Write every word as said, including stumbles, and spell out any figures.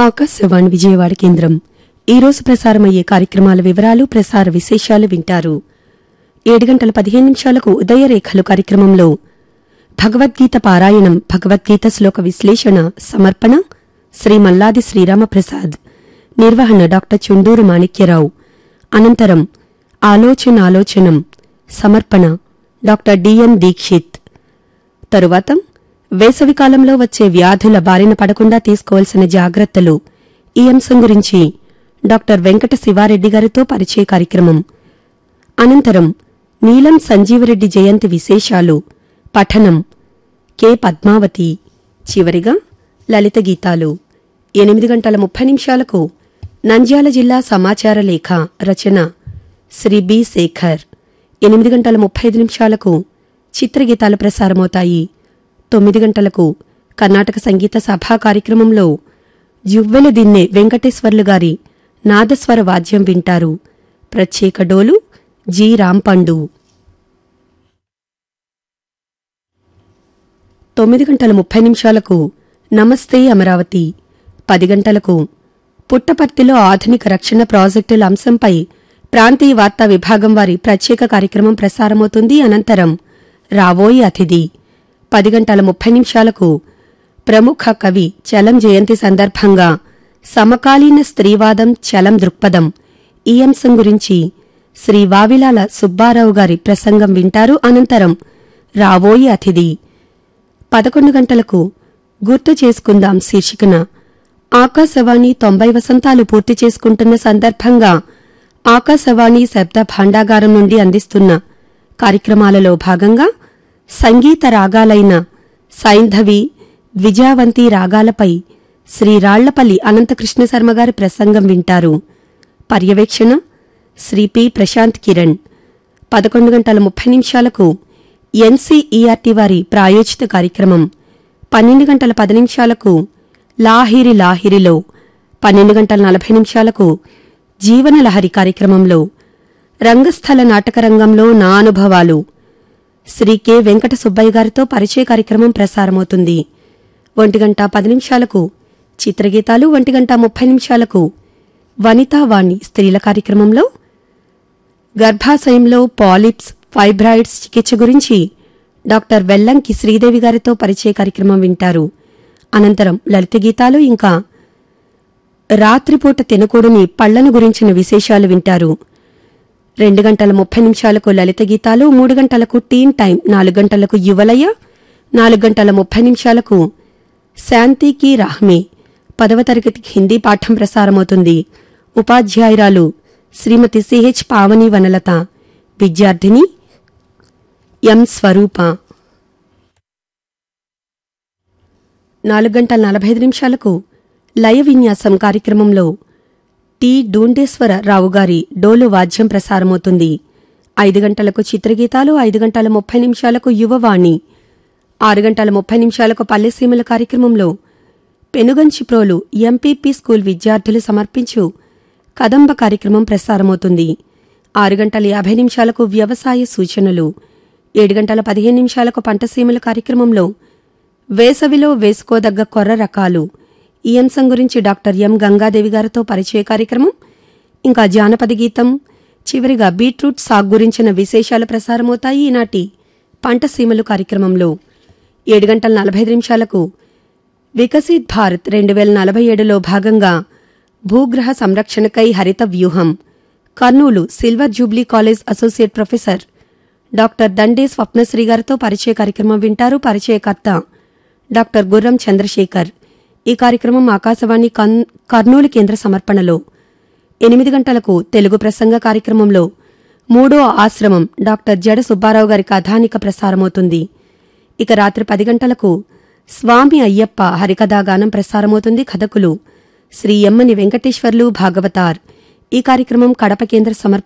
ఆకాశవాణి విజయవాడ కేంద్రం ఈరోజు ప్రసారమయ్యే కార్యక్రమాల వివరాలు ప్రసార విశేషాలు వింటారు. ఏడు గంటల పదిహేను నిమిషాలకు ఉదయరేఖలు కార్యక్రమంలో భగవద్గీత పారాయణం, భగవద్గీత శ్లోక విశ్లేషణ, సమర్పణ శ్రీ మల్లాది శ్రీరామప్రసాద్, నిర్వహణ డాక్టర్ చుండూరు మాణిక్యరావు. అనంతరం ఆలోచనాలోచనం, సమర్పణ డాక్టర్ డిఎన్ దీక్షిత్. తరువాత వేసవికాలంలో వచ్చే వ్యాధుల బారిన పడకుండా తీసుకోవాల్సిన జాగ్రత్తలు, ఈ అంశం గురించి డాక్టర్ వెంకట శివారెడ్డి గారితో పరిచయ కార్యక్రమం. అనంతరం నీలం సంజీవరెడ్డి జయంతి విశేషాలు, పఠనం కె పద్మావతి. చివరిగా లలిత గీతాలు. ఎనిమిది గంటల ముప్పై నిమిషాలకు నంద్యాల జిల్లా సమాచార లేఖ, రచన శ్రీ బి శేఖర్. ఎనిమిది గంటల ముప్పై ఐదు నిమిషాలకు చిత్రగీతాలు ప్రసారమవుతాయి. తొమ్మిది గంటలకు కర్ణాటక సంగీత సభా కార్యక్రమంలో జువ్వెల దిన్నె వెంకటేశ్వర్లు గారి నాదస్వర వాద్యం వింటారు. ప్రత్యేక డోలు జి రాంపండు. తొమ్మిది గంటల ముప్పై నిమిషాలకు నమస్తే అమరావతి. పది గంటలకు పుట్టపర్తిలో ఆధునిక రక్షణ ప్రాజెక్టుల అంశంపై ప్రాంతీయ వార్తా విభాగం వారి ప్రత్యేక కార్యక్రమం ప్రసారమవుతుంది. అనంతరం రావోయి అతిథి. పది గంటల ముప్పై నిమిషాలకు ప్రముఖ కవి చలం జయంతి సందర్భంగా సమకాలీన స్త్రీవాదం, చలం దృక్పథం, ఈ అంశం గురించి శ్రీ వావిలాల సుబ్బారావు గారి ప్రసంగం వింటారు. అనంతరం రావోయి అతిథి. పదకొండు గంటలకు గుర్తు చేసుకుందాం శీర్షికన ఆకాశవాణి తొంభై వసంతాలు పూర్తి చేసుకుంటున్న సందర్భంగా ఆకాశవాణి శబ్ద భాండాగారం నుండి అందిస్తున్న కార్యక్రమాలలో భాగంగా సంగీత రాగాలైన సైంధవి, ద్విజావంతి రాగాలపై శ్రీ రాళ్లపల్లి అనంతకృష్ణ శర్మ గారి ప్రసంగం వింటారు. పర్యవేక్షణ శ్రీ పి ప్రశాంత్ కిరణ్. పదకొండు గంటల ముప్పై నిమిషాలకు ఎన్సీఈఆర్టీ వారి ప్రాయోజిత కార్యక్రమం. పన్నెండు గంటల పది నిమిషాలకు లాహిరి లాహిరిలో, పన్నెండు గంటల నలభై నిమిషాలకు జీవనలహరి కార్యక్రమంలో రంగస్థల నాటక రంగంలో నా అనుభవాలు శ్రీ కె వెంకట సుబ్బయ్య గారితో పరిచయ కార్యక్రమం ప్రసారమవుతుంది. ఒంటి గంట పది నిమిషాలకు చిత్రగీతాలు, ఒంటి గంట ముప్పై నిమిషాలకు వనితావాణి స్త్రీల కార్యక్రమంలో గర్భాశయంలో పాలిప్స్, ఫైబ్రాయిడ్స్ చికిత్స గురించి డాక్టర్ వెల్లంకి శ్రీదేవి గారితో పరిచయ కార్యక్రమం వింటారు. అనంతరం లలిత గీతాలు, ఇంకా రాత్రిపూట తినకూడని పళ్లను గురించిన విశేషాలు వింటారు. రెండు గంటల ముప్పై నిమిషాలకు లలిత గీతాలు, మూడు గంటలకు టీన్ టైం, నాలుగు గంటలకు యువలయ, నాలుగు గంటల ముప్పై నిమిషాలకు శాంతికి రాహ్మే పదవ తరగతి హిందీ పాఠం ప్రసారమవుతుంది. ఉపాధ్యాయురాలు శ్రీమతి సిహెచ్ పావని వనలత, విద్యార్థిని ఎం స్వరూప. నాలుగు గంటల నలభై ఐదు నిమిషాలకు లయ విన్యాసం కార్యక్రమంలో టి డూండేశ్వర రావు గారి డోలు వాద్యం ప్రసారమవుతుంది. ఐదు గంటలకు చిత్రగీతాలు, ఐదు గంటల ముప్పై నిమిషాలకు యువవాణి, ఆరు గంటల ముప్పై నిమిషాలకు పల్లెసీమల కార్యక్రమంలో పెనుగంచిప్రోలు ఎంపీపీ స్కూల్ విద్యార్థులు సమర్పించు కదంబ కార్యక్రమం ప్రసారమవుతుంది. ఆరు గంటల యాభై నిమిషాలకు వ్యవసాయ సూచనలు, ఏడు గంటల పదిహేను నిమిషాలకు పంటసీమల కార్యక్రమంలో వేసవిలో వేసుకోదగ్గ కొర్ర రకాలు, ఈ అంశం గురించి డాక్టర్ ఎం గంగాదేవి గారితో పరిచయ కార్యక్రమం, ఇంకా జానపద గీతం, చివరిగా బీట్రూట్ సాగు గురించిన విశేషాలు ప్రసారమవుతాయి. ఈనాటి పంటసీమలు కార్యక్రమంలో ఏడు గంటల నలభై ఐదు నిమిషాలకు వికసిత్ భారత్ రెండు వేల నలభై ఏడులో భాగంగా భూగ్రహ సంరక్షణకై హరిత వ్యూహం, Kurnool silver Jubilee college associate professor doctor Dande Swapnasri గారితో పరిచయ కార్యక్రమం వింటారు. పరిచయకర్త డాక్టర్ గుర్రం చంద్రశేఖర్. ఈ కార్యక్రమం ఆకాశవాణి కర్నూలు కేంద్ర సమర్పణలో. ఎనిమిది గంటలకు తెలుగు ప్రసంగ కార్యక్రమంలో మూడో ఆశ్రమం డాక్టర్ జడ సుబ్బారావు గారి కథానిక ప్రసారమవుతుంది. ఇక రాత్రి పది గంటలకు స్వామి అయ్యప్ప హరికథాగానం ప్రసారమవుతుంది. కథకులు శ్రీ ఎమ్మని వెంకటేశ్వర్లు భాగవతార్. ఈ కార్యక్రమం కడప కేంద్ర సమర్పణ.